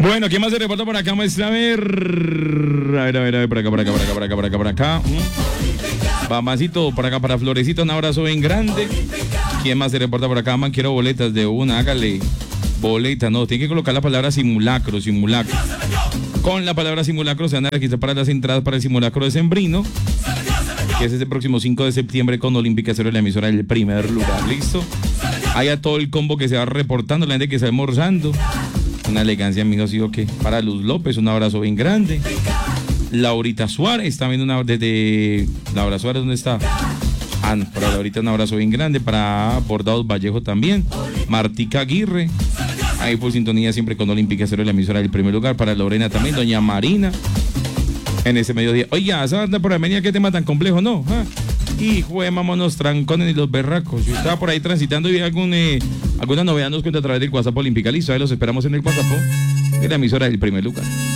Bueno, ¿quién más se reporta por acá, maestra? A ver, por acá. Mamacito, por acá, para Florecito, un abrazo bien grande. ¿Quién más se reporta por acá, man? Quiero boletas de una, hágale. Boleta, no, tiene que colocar la palabra simulacro. Con la palabra simulacro se van a registrar para las entradas para el simulacro decembrino, que es este próximo 5 de septiembre con Olímpica Cero, la emisora del primer lugar. ¿Listo? Hay a todo el combo que se va reportando, la gente que está almorzando. Una elegancia, amigos, digo que para Luz López, un abrazo bien grande. Laurita Suárez, también desde Laura Suárez, ¿dónde está? Para Laurita un abrazo bien grande. Para Bordados Vallejo también. Martica Aguirre, ahí por sintonía siempre con Olímpica Cero, la emisora del primer lugar. Para Lorena también, doña Marina, en ese mediodía. Oiga, esa banda por Armenia, qué tema tan complejo, ¿no? Hijo de mamonos, trancones y los berracos. Si estaba por ahí transitando y vi alguna novedad, nos cuenta a través del WhatsApp Olímpica. Listo, ahí los esperamos en el WhatsApp de la emisora del primer lugar.